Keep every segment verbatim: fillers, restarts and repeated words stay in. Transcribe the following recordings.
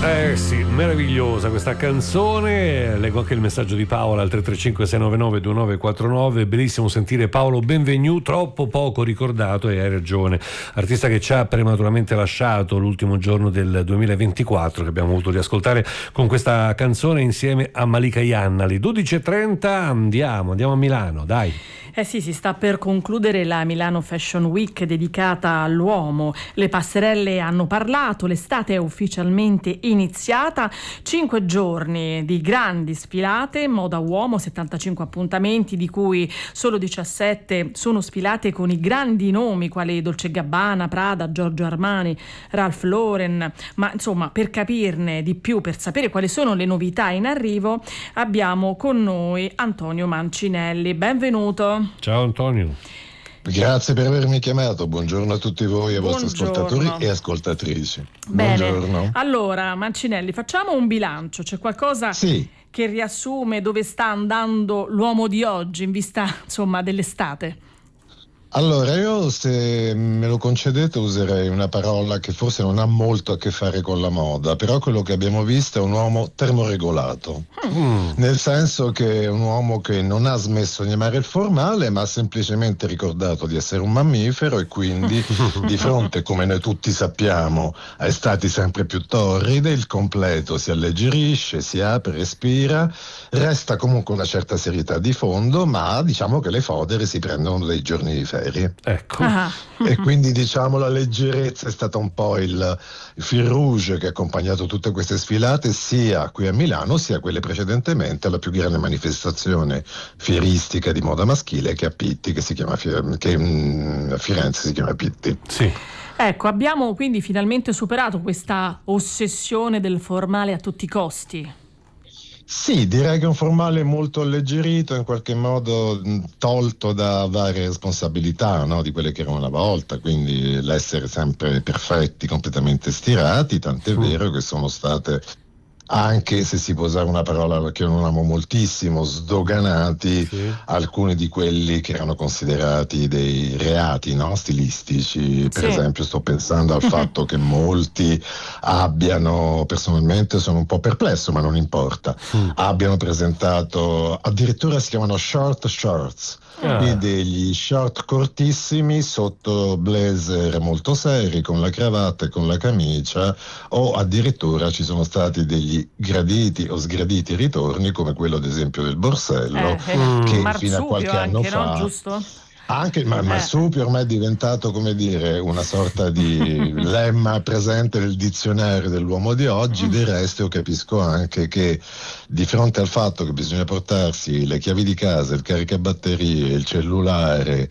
Eh sì, meravigliosa questa canzone. Leggo anche il messaggio di Paola al tre tre cinque sei nove nove due nove quattro nove. Bellissimo sentire Paolo Benvenu, troppo poco ricordato, e hai ragione. Artista che ci ha prematuramente lasciato l'ultimo giorno del duemilaventiquattro, che abbiamo avuto riascoltare con questa canzone insieme a Malika Iannali. dodici e trenta, andiamo, andiamo a Milano, dai. Eh sì, si sta per concludere la Milano Fashion Week dedicata all'uomo. Le passerelle hanno parlato, l'estate è ufficialmente iniziata. Cinque giorni di grandi sfilate, moda uomo, settantacinque appuntamenti, di cui solo diciassette sono sfilate con i grandi nomi quali Dolce e Gabbana, Prada, Giorgio Armani, Ralph Lauren. Ma insomma, per capirne di più, per sapere quali sono le novità in arrivo, abbiamo con noi Antonio Mancinelli. Benvenuto. Ciao Antonio. Grazie per avermi chiamato, buongiorno a tutti voi e ai vostri ascoltatori e ascoltatrici. Bene. Buongiorno. Allora Mancinelli, facciamo un bilancio, c'è qualcosa sì. che riassume dove sta andando l'uomo di oggi in vista, insomma, dell'estate? Allora, io, se me lo concedete, userei una parola che forse non ha molto a che fare con la moda, però quello che abbiamo visto è un uomo termoregolato, mm. nel senso che è un uomo che non ha smesso di amare il formale, ma ha semplicemente ricordato di essere un mammifero e quindi di fronte, come noi tutti sappiamo, a estati sempre più torride, il completo si alleggerisce, si apre, respira, resta comunque una certa serietà di fondo, ma diciamo che le fodere si prendono dei giorni di ferie. Ecco. Ah. E quindi diciamo la leggerezza è stata un po' il, il fil rouge che ha accompagnato tutte queste sfilate, sia qui a Milano sia quelle precedentemente, la più grande manifestazione fieristica di moda maschile che a Pitti, che si chiama che a Firenze si chiama Pitti. Sì. Ecco, abbiamo quindi finalmente superato questa ossessione del formale a tutti i costi. Sì, direi che è un formale molto alleggerito, in qualche modo tolto da varie responsabilità, no? Di quelle che erano una volta, quindi l'essere sempre perfetti, completamente stirati, tant'è mm. vero che sono state, anche se si può usare una parola che io non amo moltissimo, sdoganati sì. alcuni di quelli che erano considerati dei reati, no? stilistici. Per sì. esempio sto pensando al fatto che molti abbiano, personalmente sono un po' perplesso ma non importa, mm. abbiano presentato, addirittura si chiamano short shorts, ah. quindi degli short cortissimi sotto blazer molto seri, con la cravatta e con la camicia, o addirittura ci sono stati degli graditi o sgraditi ritorni come quello ad esempio del borsello eh, eh. che Marsupio fino a qualche anno anche, fa no? Giusto? Anche il eh. marsupio ormai è diventato, come dire, una sorta di lemma presente nel dizionario dell'uomo di oggi. Del resto io capisco anche che di fronte al fatto che bisogna portarsi le chiavi di casa, il caricabatterie, il cellulare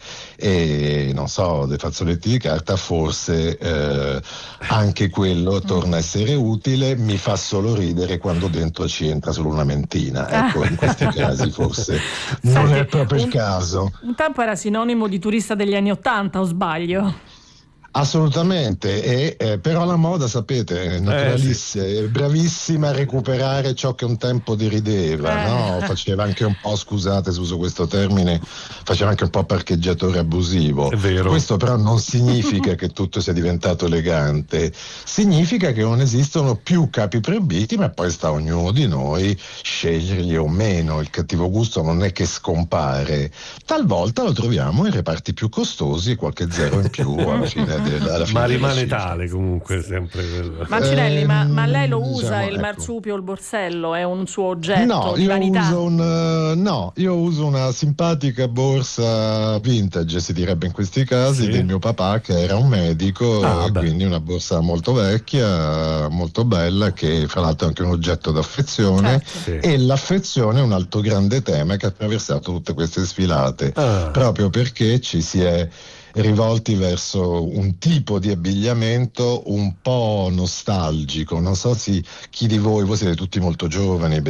e non so, dei fazzoletti di carta, forse eh, anche quello torna a essere utile. Mi fa solo ridere quando dentro ci entra solo una mentina, ecco, in questi casi forse non Senti, è proprio il un, caso. Un tempo era sinonimo di turista degli anni Ottanta, o sbaglio? Assolutamente, e, eh, però la moda, sapete, è naturalissima, eh, sì. è bravissima a recuperare ciò che un tempo derideva, eh. no? Faceva anche un po', scusate se uso questo termine, faceva anche un po' parcheggiatore abusivo. È vero. Questo però non significa che tutto sia diventato elegante, significa che non esistono più capi proibiti, ma poi sta ognuno di noi sceglierli o meno. Il cattivo gusto non è che scompare, talvolta lo troviamo in reparti più costosi e qualche zero in più alla fine. Della, ma rimane tale comunque sempre quello. Mancinelli, eh, ma, ma lei lo usa diciamo, il ecco. marsupio o il borsello? È un suo oggetto no, di io vanità? Uso un, uh, no, io uso una simpatica borsa vintage, si direbbe in questi casi, sì. del mio papà che era un medico, ah, e quindi una borsa molto vecchia, molto bella, che fra l'altro è anche un oggetto d'affezione, certo. sì. e l'affezione è un altro grande tema che ha attraversato tutte queste sfilate, ah. proprio perché ci si è rivolti verso un tipo di abbigliamento un po' nostalgico. Non so se chi di voi, voi siete tutti molto giovani,